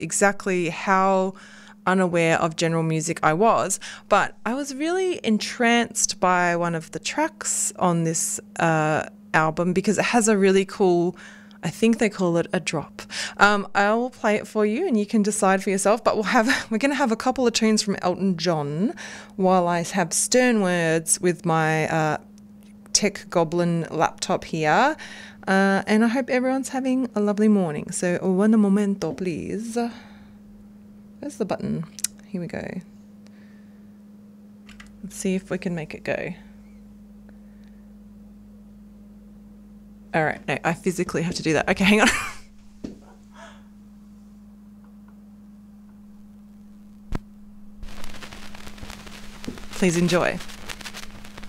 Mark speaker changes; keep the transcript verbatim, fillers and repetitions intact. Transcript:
Speaker 1: exactly how unaware of general music I was, but I was really entranced by one of the tracks on this uh, album because it has a really cool, I think they call it a drop. Um, I will play it for you and you can decide for yourself, but we'll have, we're going to have a couple of tunes from Elton John while I have Stern Words with my uh, Tech Goblin laptop here. Uh, and I hope everyone's having a lovely morning. So, one momento, please. Where's the button? Here we go. Let's see if we can make it go. All right, no, I physically have to do that. Okay, hang on. Please enjoy.